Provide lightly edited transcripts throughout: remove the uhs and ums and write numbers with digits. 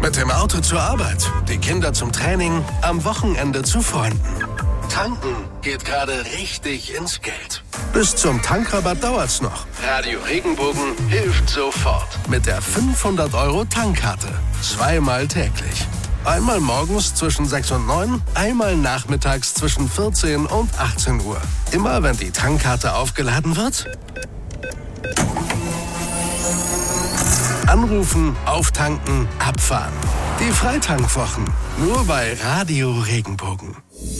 Mit dem Auto zur Arbeit, die Kinder zum Training, am Wochenende zu Freunden. Tanken geht gerade richtig ins Geld. Bis zum Tankrabatt dauert's noch. Radio Regenbogen hilft sofort. Mit der 500-Euro-Tankkarte. 2-mal täglich. Einmal morgens zwischen 6 und 9, einmal nachmittags zwischen 14 und 18 Uhr. Immer wenn die Tankkarte aufgeladen wird, anrufen, auftanken, abfahren. Die Freitankwochen. Nur bei Radio Regenbogen.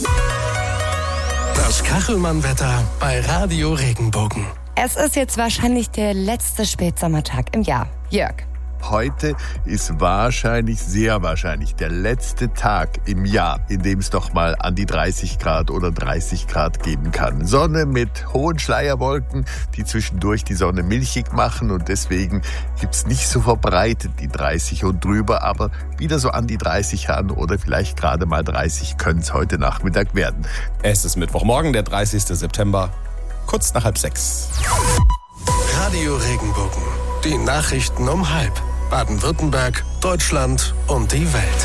Das Kachelmann-Wetter bei Radio Regenbogen. Es ist jetzt wahrscheinlich der letzte Spätsommertag im Jahr. Jörg. Heute ist sehr wahrscheinlich der letzte Tag im Jahr, in dem es doch mal an die 30 Grad oder 30 Grad geben kann. Sonne mit hohen Schleierwolken, die zwischendurch die Sonne milchig machen, und deswegen gibt's nicht so verbreitet die 30 und drüber, aber wieder so an die 30 ran oder vielleicht gerade mal 30 können es heute Nachmittag werden. Es ist Mittwochmorgen, der 30. September, kurz nach 5:30. Radio Regenbogen. Die Nachrichten um 5:30. Baden-Württemberg, Deutschland und die Welt.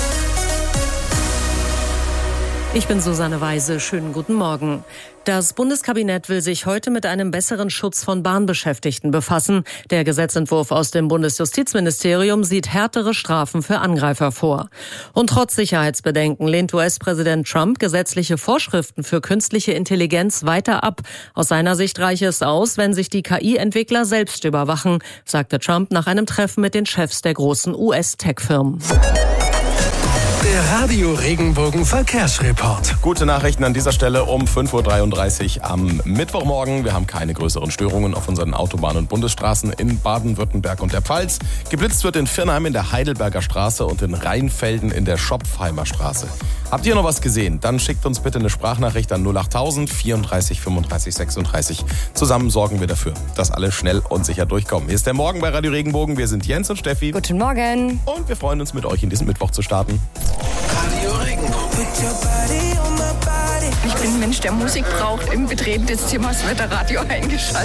Ich bin Susanne Weise. Schönen guten Morgen. Das Bundeskabinett will sich heute mit einem besseren Schutz von Bahnbeschäftigten befassen. Der Gesetzentwurf aus dem Bundesjustizministerium sieht härtere Strafen für Angreifer vor. Und trotz Sicherheitsbedenken lehnt US-Präsident Trump gesetzliche Vorschriften für künstliche Intelligenz weiter ab. Aus seiner Sicht reiche es aus, wenn sich die KI-Entwickler selbst überwachen, sagte Trump nach einem Treffen mit den Chefs der großen US-Tech-Firmen. Der Radio Regenbogen Verkehrsreport. Gute Nachrichten an dieser Stelle um 5:33 Uhr am Mittwochmorgen. Wir haben keine größeren Störungen auf unseren Autobahnen und Bundesstraßen in Baden-Württemberg und der Pfalz. Geblitzt wird in Viernheim in der Heidelberger Straße und in Rheinfelden in der Schopfheimer Straße. Habt ihr noch was gesehen? Dann schickt uns bitte eine Sprachnachricht an 08000 34 35 36. Zusammen sorgen wir dafür, dass alle schnell und sicher durchkommen. Hier ist der Morgen bei Radio Regenbogen. Wir sind Jens und Steffi. Guten Morgen. Und wir freuen uns, mit euch in diesen Mittwoch zu starten. Radio Regenbogen. Ich bin ein Mensch, der Musik braucht. Im Betreten des Zimmers wird der Radio eingeschaltet.